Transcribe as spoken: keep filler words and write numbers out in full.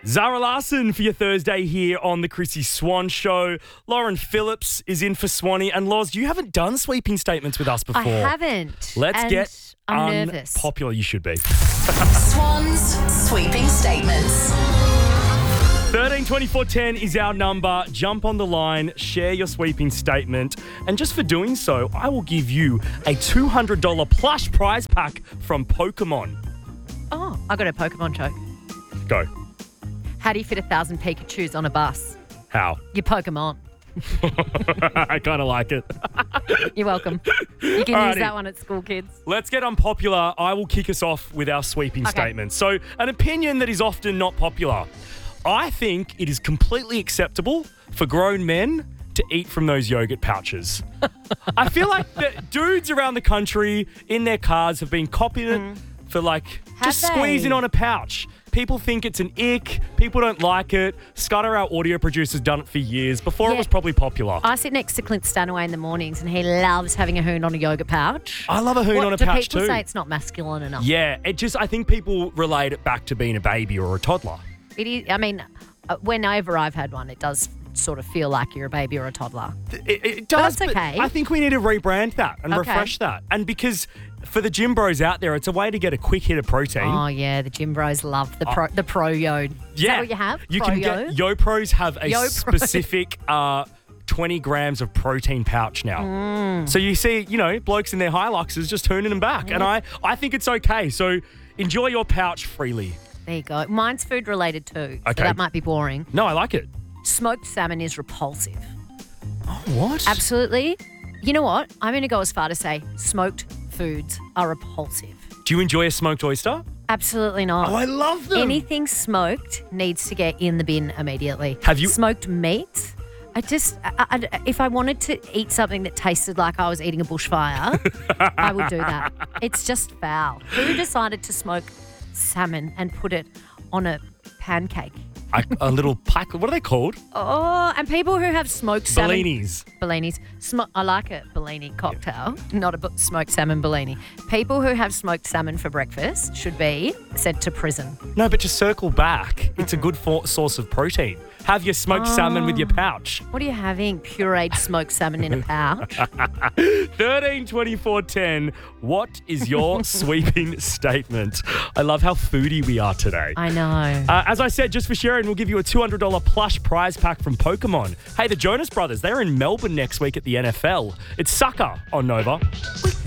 Zara Larson for your Thursday here on the Chrissy Swan Show. Lauren Phillips is in for Swanee. And Loz, you haven't done sweeping statements with us before. I haven't. Let's and get I'm nervous. unpopular. You should be. Swan's sweeping statements. thirteen twenty-four ten is our number. Jump on the line, share your sweeping statement. And just for doing so, I will give you a two hundred dollars plush prize pack from Pokemon. Oh, I got a Pokemon joke. Go. How do you fit a thousand Pikachus on a bus? How? You Pokemon. I kind of like it. You're welcome. You can Alrighty. use that one at school, kids. Let's get unpopular. I will kick us off with our sweeping Okay. statement. So, an opinion that is often not popular. I think it is completely acceptable for grown men to eat from those yogurt pouches. I feel like the dudes around the country in their cars have been copying it for like Have just they? squeezing on a pouch. People think it's an ick. People don't like it. Scudder, our audio producer's done it for years. Before it Yeah. was probably popular. I sit next to Clint Stanaway in the mornings and he loves having a hoon on a yogurt pouch. I love a hoon what, on a do pouch people too. say it's not masculine enough? Yeah, it just, I think people relate it back to being a baby or a toddler. It is, I mean, uh, whenever I've had one, it does sort of feel like you're a baby or a toddler. It, it does, that's okay. I think we need to rebrand that and Okay. refresh that. And because for the gym bros out there, it's a way to get a quick hit of protein. Oh, yeah, the gym bros love the pro, the pro yo. Is yeah, that what you have? You Pro can yo? get Yo Pros have a Yo Pro. specific uh, twenty grams of protein pouch now. Mm. So you see, you know, blokes in their Hiluxes just hooning them back, and I, I think it's okay. So enjoy your pouch freely. There you go. Mine's food related too. So Okay. that might be boring. No, I like it. Smoked salmon is repulsive. Oh, what? Absolutely. You know what? I'm going to go as far to say smoked foods are repulsive. Do you enjoy a smoked oyster? Absolutely not. Oh, I love them. Anything smoked needs to get in the bin immediately. Have you- smoked meat? I just, I, I, if I wanted to eat something that tasted like I was eating a bushfire, I would do that. It's just foul. Who decided to smoke salmon and put it on a pancake? I, a little pack. What are they called? Oh, and people who have smoked salmon. Bellinis. Bellinis. Sm- I like a Bellini cocktail, not a bu- smoked salmon Bellini. People who have smoked salmon for breakfast should be sent to prison. No, but to circle back, it's a good for- source of protein. Have your smoked salmon with your pouch. What are you having? Pureed smoked salmon in a pouch? thirteen twenty-four ten. What is your sweeping statement? I love how foodie we are today. I know. Uh, as I said, just for sharing, we'll give you a two hundred dollars plush prize pack from Pokemon. Hey, the Jonas Brothers, they're in Melbourne next week at the N F L. It's Sucker on Nova.